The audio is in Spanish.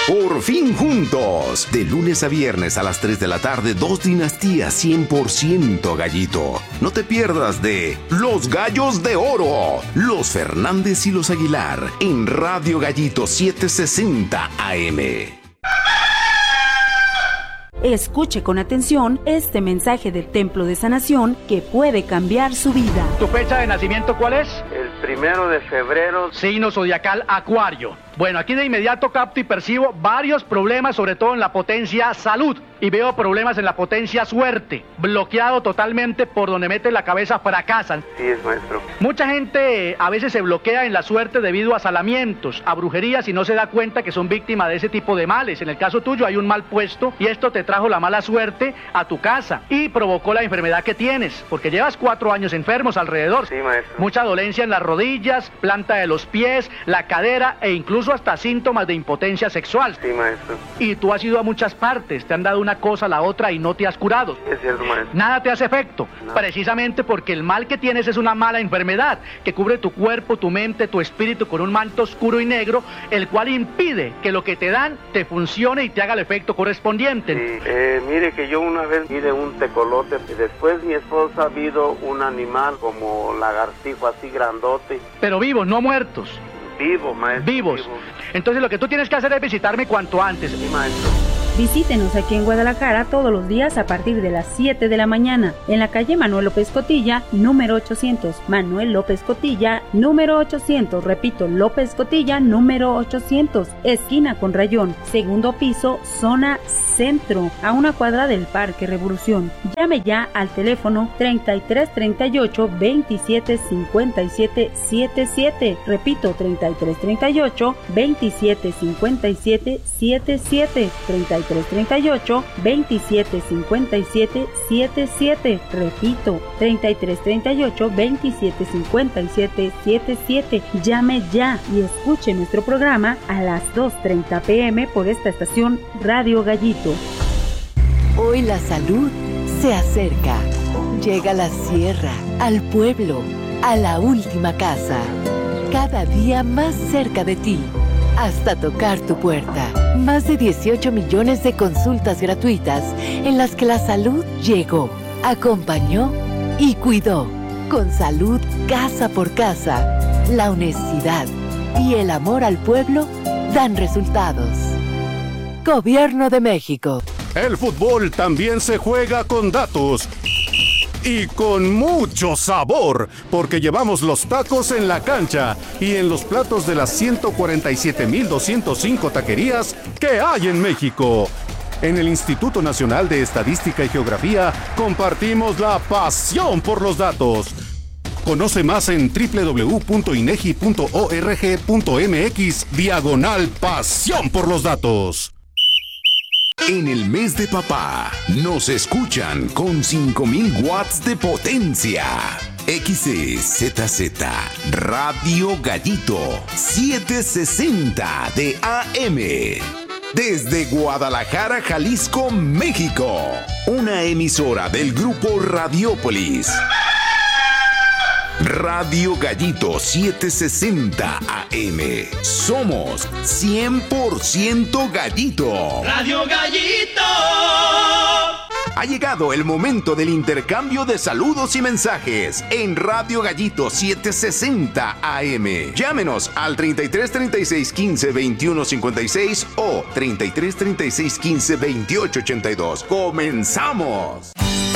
Por fin juntos. De lunes a viernes a las 3 de la tarde, 2 dinastías 100% Gallito. No te pierdas de Los Gallos de Oro, los Fernández y los Aguilar, en Radio Gallito 760 AM. Escuche con atención este mensaje del Templo de Sanación que puede cambiar su vida. ¿Tu fecha de nacimiento cuál es? El 1 de febrero. Signo zodiacal Acuario. Bueno, aquí de inmediato capto y percibo varios problemas, sobre todo en la potencia salud. Y veo problemas en la potencia suerte. Bloqueado totalmente por donde mete la cabeza, fracasan. Sí, es maestro. Mucha gente a veces se bloquea en la suerte debido a salamientos, a brujerías, y no se da cuenta que son víctimas de ese tipo de males. En el caso tuyo hay un mal puesto y esto te trajo la mala suerte a tu casa y provocó la enfermedad que tienes, porque llevas 4 años enfermos alrededor. Sí, maestro. Mucha dolencia en las rodillas, planta de los pies, la cadera e incluso hasta síntomas de impotencia sexual. Sí, maestro. Y tú has ido a muchas partes, te han dado una cosa, la otra y no te has curado. Es cierto, maestro. Nada te hace efecto, no. Precisamente porque el mal que tienes es una mala enfermedad que cubre tu cuerpo, tu mente, tu espíritu con un manto oscuro y negro, el cual impide que lo que te dan te funcione y te haga el efecto correspondiente. Sí, mire que yo una vez vi de un tecolote y después mi esposa vio un animal como lagartijo así grandote. Pero vivos, no muertos. Vivos, maestro. Vivos. Entonces lo que tú tienes que hacer es visitarme cuanto antes. Sí, maestro. Visítenos aquí en Guadalajara todos los días a partir de las 7 de la mañana, en la calle Manuel López Cotilla, número 800. Manuel López Cotilla, número 800. Repito, López Cotilla, número 800. Esquina con Rayón, segundo piso, zona centro, a una cuadra del Parque Revolución. Llame ya al teléfono 3338 27 57 77. Repito, 3338 27 57 77. 3338 27 57 77. Repito, 3338 27 57 77. Llame ya y escuche nuestro programa a las 2:30 p.m. por esta estación Radio Gallito. Hoy la salud se acerca. Llega a la sierra, al pueblo, a la última casa. Cada día más cerca de ti, hasta tocar tu puerta. Más de 18 millones de consultas gratuitas en las que la salud llegó, acompañó y cuidó. Con salud casa por casa, la honestidad y el amor al pueblo dan resultados. Gobierno de México. El fútbol también se juega con datos. Y con mucho sabor, porque llevamos los tacos en la cancha y en los platos de las 147,205 taquerías que hay en México. En el Instituto Nacional de Estadística y Geografía compartimos la pasión por los datos. Conoce más en www.inegi.org.mx/pasión por los datos. En el mes de papá, nos escuchan con 5,000 watts de potencia. XCZZ Radio Gallito 760 de AM. Desde Guadalajara, Jalisco, México. Una emisora del grupo Radiópolis. Radio Gallito 760 AM. Somos 100% Gallito. Radio Gallito. Ha llegado el momento del intercambio de saludos y mensajes en Radio Gallito 760 AM. Llámenos al 33 36 15 21 56 o 33 36 15 28 82. ¡Comenzamos!